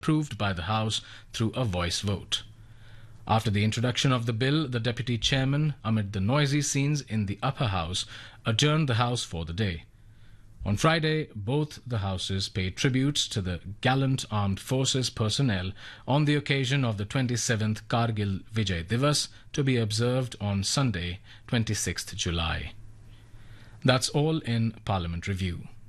approved by the House through a voice vote. After the introduction of the bill, the Deputy Chairman, amid the noisy scenes in the upper house, adjourned the House for the day. On Friday, both the houses paid tributes to the gallant armed forces personnel on the occasion of the 27th Kargil Vijay Divas, to be observed on Sunday, 26th July. That's all in Parliament Review.